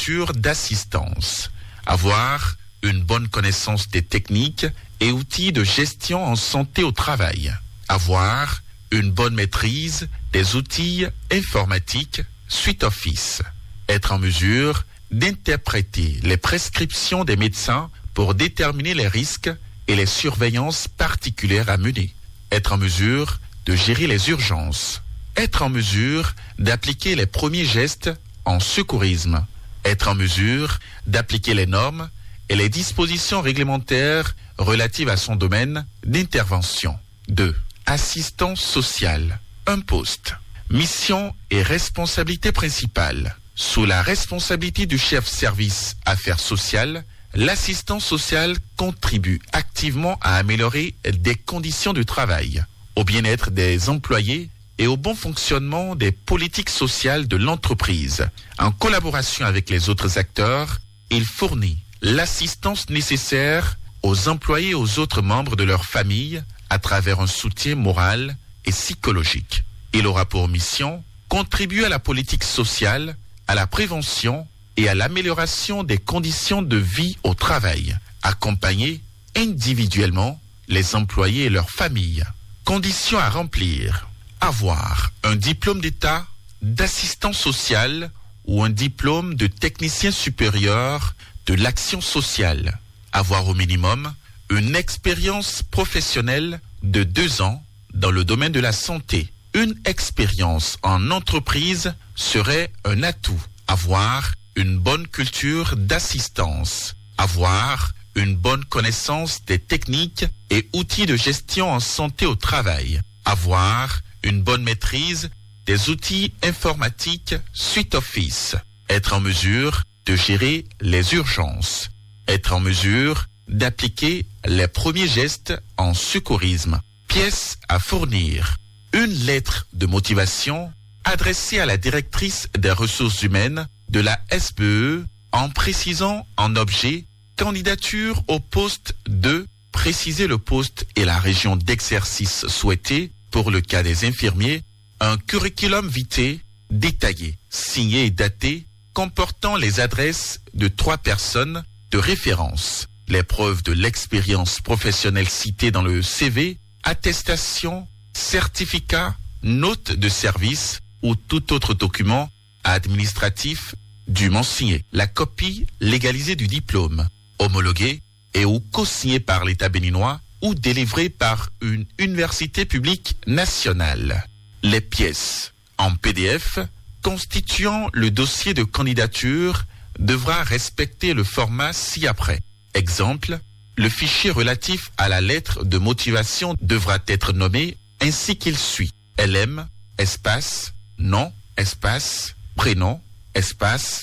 culture d'assistance. Avoir une bonne connaissance des techniques et outils de gestion en santé au travail. Avoir une bonne maîtrise des outils informatiques suite Office. Être en mesure d'interpréter les prescriptions des médecins pour déterminer les risques et les surveillances particulières à mener. Être en mesure de gérer les urgences. Être en mesure d'appliquer les premiers gestes en secourisme. Être en mesure d'appliquer les normes et les dispositions réglementaires relatives à son domaine d'intervention. 2. Assistance sociale. Un poste. Mission et responsabilité principale. Sous la responsabilité du chef service affaires sociales, l'assistance sociale contribue activement à améliorer des conditions de travail, au bien-être des employés et au bon fonctionnement des politiques sociales de l'entreprise. En collaboration avec les autres acteurs, il fournit l'assistance nécessaire aux employés et aux autres membres de leur famille à travers un soutien moral et psychologique. Il aura pour mission contribuer à la politique sociale, à la prévention et à l'amélioration des conditions de vie au travail, accompagner individuellement les employés et leurs familles. Conditions à remplir. Avoir un diplôme d'État d'assistant social ou un diplôme de technicien supérieur de l'action sociale. Avoir au minimum une expérience professionnelle de 2 ans dans le domaine de la santé. Une expérience en entreprise serait un atout. Avoir une bonne culture d'assistance. Avoir une bonne connaissance des techniques et outils de gestion en santé au travail. Avoir une bonne maîtrise des outils informatiques suite Office. Être en mesure de gérer les urgences. Être en mesure d'appliquer les premiers gestes en secourisme. Pièces à fournir. Une lettre de motivation adressée à la directrice des ressources humaines de la SBE en précisant en objet candidature au poste 2, préciser le poste et la région d'exercice souhaitée pour le cas des infirmiers, un curriculum vitae détaillé, signé et daté, comportant les adresses de 3 personnes de référence, les preuves de l'expérience professionnelle citée dans le CV, attestation, certificat, note de service ou tout autre document administratif dûment signé, la copie légalisée du diplôme, homologué et ou co-signé par l'État béninois ou délivré par une université publique nationale. Les pièces en PDF constituant le dossier de candidature devra respecter le format ci-après. Exemple, le fichier relatif à la lettre de motivation devra être nommé ainsi qu'il suit. LM, espace, nom, espace, prénom, espace,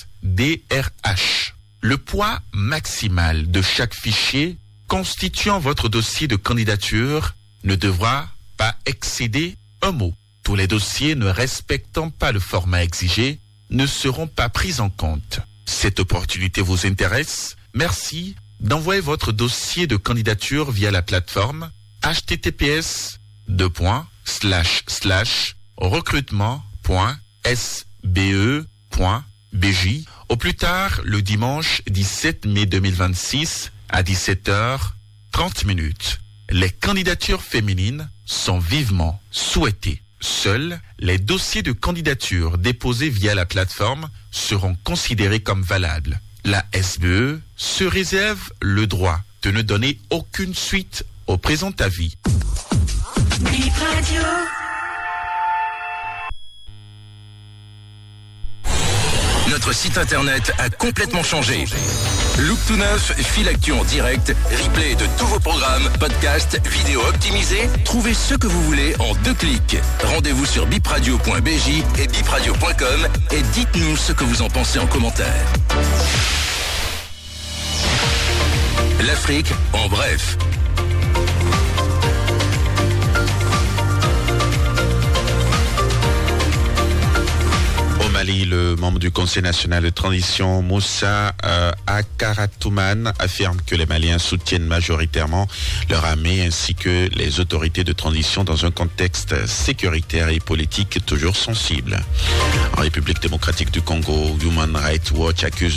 DRH. Le poids maximal de chaque fichier constituant votre dossier de candidature ne devra pas excéder 1 mot. Tous les dossiers ne respectant pas le format exigé ne seront pas pris en compte. Cette opportunité vous intéresse? Merci d'envoyer votre dossier de candidature via la plateforme https://recrutement.sbe.bj au plus tard le dimanche 17 mai 2026 à 17h30. Les candidatures féminines sont vivement souhaitées. Seuls les dossiers de candidature déposés via la plateforme seront considérés comme valables. La SBE se réserve le droit de ne donner aucune suite au présent avis. Bip Radio. Notre site internet a complètement changé. Look tout neuf, fil actu en direct, replay de tous vos programmes, podcasts, vidéos optimisées. Trouvez ce que vous voulez en 2 clics. Rendez-vous sur bipradio.bj et bipradio.com et dites-nous ce que vous en pensez en commentaire. L'Afrique en bref. Au Mali, le membre du Conseil national de transition, Moussa Akaratouman, affirme que les Maliens soutiennent majoritairement leur armée ainsi que les autorités de transition dans un contexte sécuritaire et politique toujours sensible. En République démocratique du Congo, Human Rights Watch accuse